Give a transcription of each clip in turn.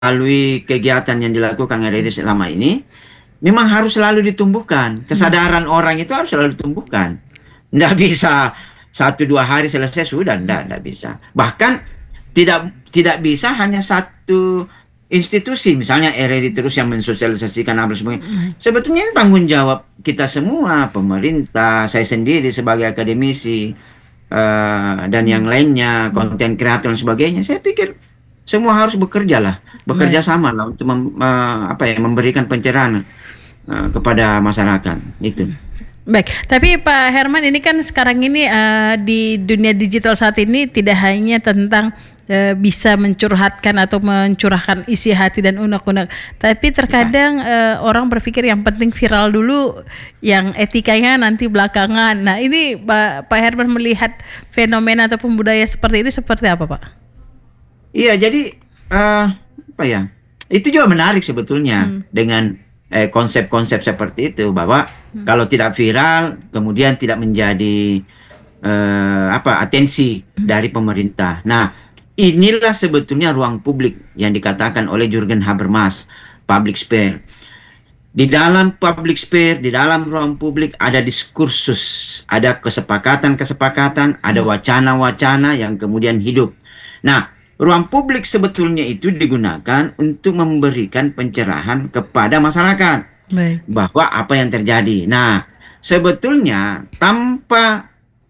melalui kegiatan yang dilakukan RRI selama ini, memang harus selalu ditumbuhkan. Kesadaran orang itu harus selalu ditumbuhkan. Nggak bisa 1-2 hari selesai sudah, nggak bisa. Bahkan tidak bisa hanya satu institusi, misalnya RRI terus yang mensosialisasikan apa sebagainya. Sebetulnya ini tanggung jawab kita semua, pemerintah, saya sendiri sebagai akademisi, dan yang lainnya, konten kreator dan sebagainya. Saya pikir semua harus bekerja sama lah untuk memberikan pencerahan kepada masyarakat itu. Baik, tapi Pak Herman, ini kan sekarang ini di dunia digital saat ini tidak hanya tentang bisa mencurhatkan atau mencurahkan isi hati dan unek-unek, tapi terkadang orang berpikir yang penting viral dulu, yang etikanya nanti belakangan. Nah, ini Pak Herman melihat fenomena atau budaya seperti ini seperti apa, Pak? Iya, jadi itu juga menarik sebetulnya dengan konsep-konsep seperti itu, bahwa kalau tidak viral kemudian tidak menjadi atensi dari pemerintah. Nah, inilah sebetulnya ruang publik yang dikatakan oleh Jürgen Habermas, public sphere. Di dalam public sphere, di dalam ruang publik ada diskursus, ada kesepakatan-kesepakatan, ada wacana-wacana yang kemudian hidup. Nah, ruang publik sebetulnya itu digunakan untuk memberikan pencerahan kepada masyarakat. Baik. Bahwa apa yang terjadi. Nah, sebetulnya tanpa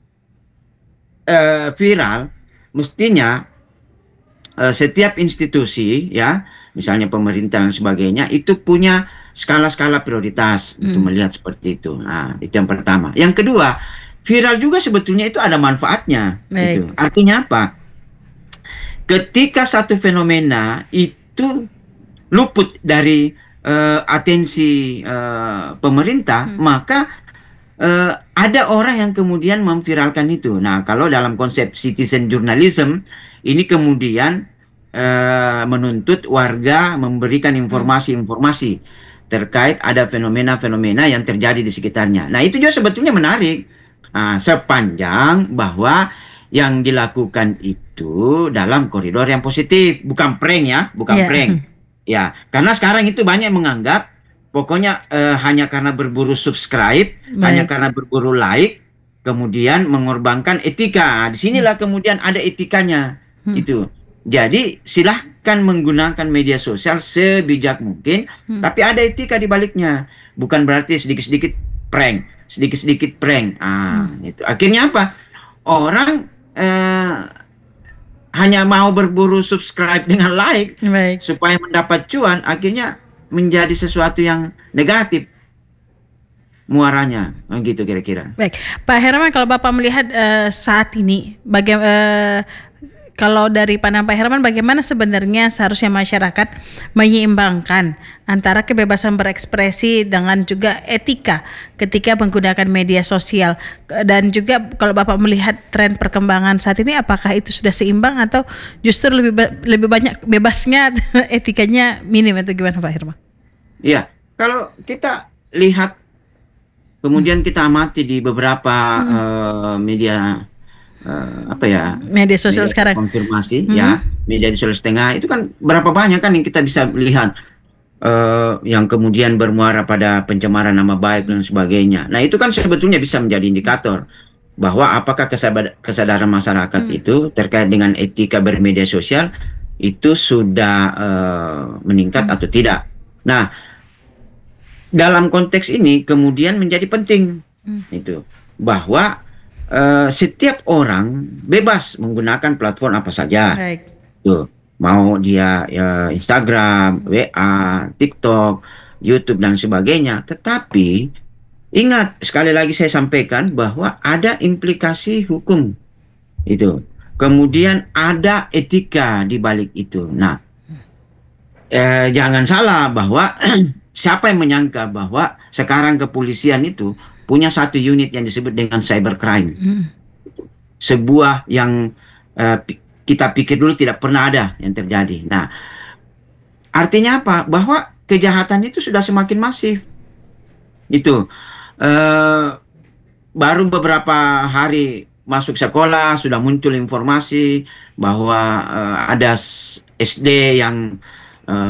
viral, mestinya setiap institusi, ya, misalnya pemerintah dan sebagainya, itu punya skala-skala prioritas untuk melihat seperti itu. Nah, itu yang pertama. Yang kedua, viral juga sebetulnya itu ada manfaatnya. Gitu. Artinya apa? Ketika satu fenomena itu luput dari atensi pemerintah, maka ada orang yang kemudian memviralkan itu. Nah, kalau dalam konsep citizen journalism, ini kemudian menuntut warga memberikan informasi-informasi terkait ada fenomena-fenomena yang terjadi di sekitarnya. Nah, itu juga sebetulnya menarik. Sepanjang bahwa yang dilakukan itu dalam koridor yang positif, bukan prank ya, bukan prank. Ya, karena sekarang itu banyak menganggap pokoknya hanya karena berburu subscribe, hanya karena berburu like, kemudian mengorbankan etika. Disinilah kemudian ada etikanya. Itu. Jadi silahkan menggunakan media sosial sebijak mungkin, tapi ada etika di baliknya. Bukan berarti sedikit-sedikit prank, sedikit-sedikit prank. Itu. Akhirnya apa? Orang hanya mau berburu subscribe dengan like supaya mendapat cuan, akhirnya menjadi sesuatu yang negatif muaranya, gitu kira-kira. Baik, Pak Herman, kalau Bapak melihat saat ini, kalau dari pandangan Pak Herman, bagaimana sebenarnya seharusnya masyarakat menyeimbangkan antara kebebasan berekspresi dengan juga etika ketika menggunakan media sosial? Dan juga kalau Bapak melihat tren perkembangan saat ini, apakah itu sudah seimbang atau justru lebih banyak bebasnya, etikanya minim, atau gimana Pak Herman? Iya, kalau kita lihat kemudian kita amati di beberapa media media sosial sekarang, konfirmasi ya, media sosial setengah itu kan berapa banyak kan yang kita bisa lihat yang kemudian bermuara pada pencemaran nama baik dan sebagainya. Nah, itu kan sebetulnya bisa menjadi indikator bahwa apakah kesadaran masyarakat itu terkait dengan etika bermedia sosial itu sudah meningkat atau tidak. Nah, dalam konteks ini kemudian menjadi penting itu bahwa setiap orang bebas menggunakan platform apa saja. Tuh, mau dia Instagram, WA, TikTok, YouTube dan sebagainya. Tetapi ingat, sekali lagi saya sampaikan bahwa ada implikasi hukum itu. Kemudian ada etika di balik itu. Nah, jangan salah bahwa siapa yang menyangka bahwa sekarang kepolisian itu punya satu unit yang disebut dengan cybercrime. Sebuah yang kita pikir dulu tidak pernah ada yang terjadi. Nah, artinya apa? Bahwa kejahatan itu sudah semakin masif. Itu. Baru beberapa hari masuk sekolah sudah muncul informasi bahwa ada SD yang